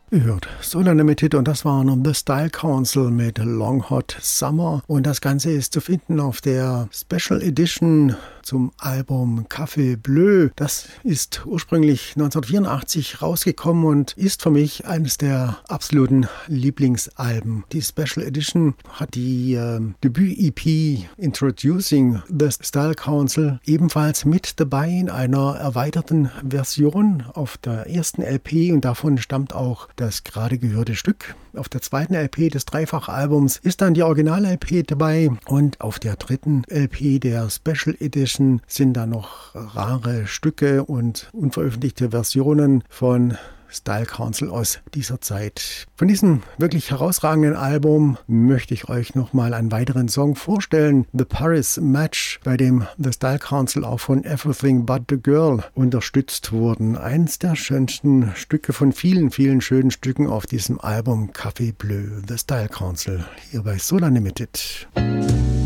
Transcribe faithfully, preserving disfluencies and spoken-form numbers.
Ihr hört Solar Limited und das waren The Style Council mit Long Hot Summer und das Ganze ist zu finden auf der Special Edition zum Album Café Bleu. Das ist ursprünglich neunzehnhundertvierundachtzig rausgekommen und ist für mich eines der absoluten Lieblingsalben. Die Special Edition hat die äh, Debüt-E P Introducing the Style Council ebenfalls mit dabei in einer erweiterten Version auf der ersten L P und davon stammt auch das gerade gehörte Stück. Auf der zweiten L P des Dreifachalbums ist dann die Original-L P dabei und auf der dritten L P der Special Edition sind dann noch rare Stücke und unveröffentlichte Versionen von Style Council aus dieser Zeit. Von diesem wirklich herausragenden Album möchte ich euch nochmal einen weiteren Song vorstellen. The Paris Match, bei dem The Style Council auch von Everything But The Girl unterstützt wurden. Eins der schönsten Stücke von vielen, vielen schönen Stücken auf diesem Album Café Bleu, The Style Council, hier bei Solar Limited.